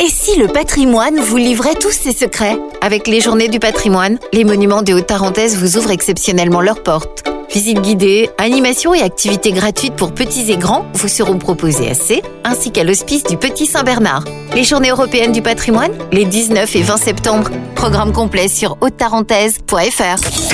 Et si le patrimoine vous livrait tous ses secrets? Avec les Journées du patrimoine, les monuments de Haute-Tarentaise vous ouvrent exceptionnellement leurs portes. Visites guidées, animations et activités gratuites pour petits et grands vous seront proposées à C, ainsi qu'à l'hospice du Petit Saint-Bernard. Les Journées européennes du patrimoine, les 19 et 20 septembre. Programme complet sur haute-tarentaise.fr.